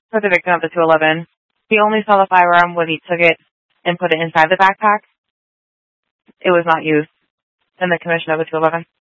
for the victim of the 211. He only saw the firearm when he took it and put it inside the backpack. It was not used in the commission of the 211.